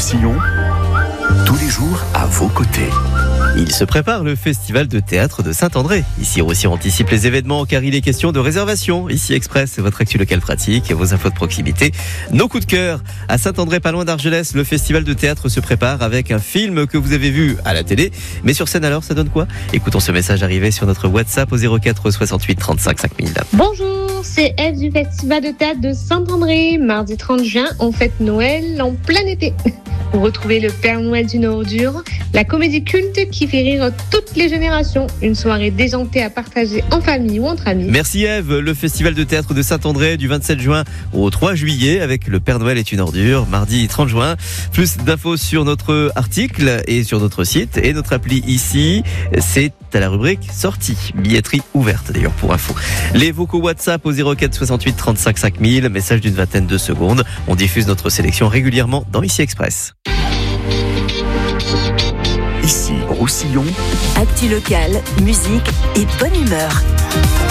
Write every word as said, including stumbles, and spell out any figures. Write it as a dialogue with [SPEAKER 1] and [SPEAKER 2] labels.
[SPEAKER 1] Roussillon, tous les jours à vos côtés.
[SPEAKER 2] Il se prépare le festival de théâtre de Saint-André. Ici, Roussillon anticipe les événements car il est question de réservation. Ici Express, votre actu local pratique, vos infos de proximité, nos coups de cœur. À Saint-André, pas loin d'Argelès, le festival de théâtre se prépare avec un film que vous avez vu à la télé. Mais sur scène alors, ça donne quoi? Écoutons ce message arrivé sur notre WhatsApp au zéro quatre soixante-huit trente-cinq cinq mille.
[SPEAKER 3] Bonjour, c'est Eve du festival de théâtre de Saint-André. Mardi trente juin, on fête Noël en plein été. Vous retrouvez le Père Noël d'une ordure, la comédie culte qui fait rire toutes les générations. Une soirée déjantée à partager en famille ou entre amis.
[SPEAKER 2] Merci Eve. Le festival de théâtre de Saint-André du vingt-sept juin au trois juillet avec le Père Noël est une ordure, mardi trente juin. Plus d'infos sur notre article et sur notre site et notre appli ici. C'est à la rubrique sortie. Billetterie ouverte d'ailleurs pour info. Les vocaux WhatsApp au zéro quatre soixante-huit trente-cinq cinq mille. Message d'une vingtaine de secondes. On diffuse notre sélection régulièrement dans Ici Express.
[SPEAKER 1] Ici, Roussillon.
[SPEAKER 4] Actu local, musique et bonne humeur.